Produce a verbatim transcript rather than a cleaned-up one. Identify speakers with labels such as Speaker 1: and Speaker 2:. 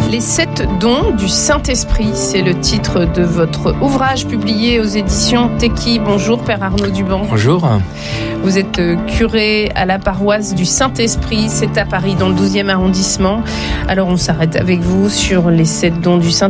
Speaker 1: Les sept dons du Saint-Esprit, c'est le titre de votre ouvrage publié aux éditions Téqui. Bonjour Père Arnaud Duban.
Speaker 2: Bonjour.
Speaker 1: Vous êtes curé à la paroisse du Saint-Esprit, c'est à Paris dans le douzième arrondissement. Alors on s'arrête avec vous sur les sept dons du Saint-Esprit.